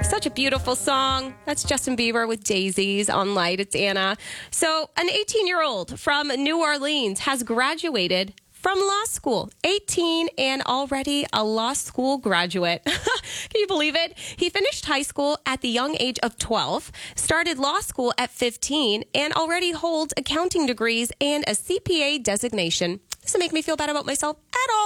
Such a beautiful song. That's Justin Bieber with Daisies on Light. It's Anna. So an 18-year-old from New Orleans has graduated from law school. 18 and already a law school graduate. Can you believe it? He finished high school at the young age of 12, started law school at 15, and already holds accounting degrees and a CPA designation. Doesn't make me feel bad about myself at all.